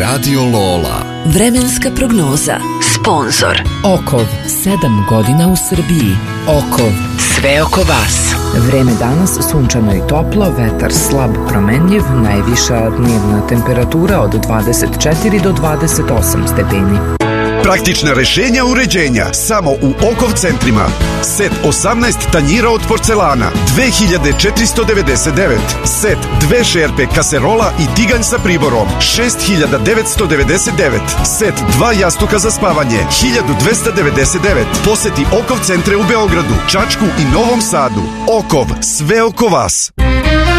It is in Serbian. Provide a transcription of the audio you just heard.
Radio Lola. Vremenska prognoza. Sponzor Okov, 7 godina u Srbiji. Okov, sve oko vas. Vreme danas sunčano i toplo, vetar slab promenljiv, najviša dnevna temperatura od 24 do 28 stepeni. Praktična rešenja uređenja samo u Okov centrima. Set 18 tanjira od porcelana 2499. Set 2 šerpe kaserola i tiganj sa priborom 6999. Set 2 jastuka za spavanje 1299. Poseti Okov centre u Beogradu, Čačku i Novom Sadu. Okov, sve oko vas.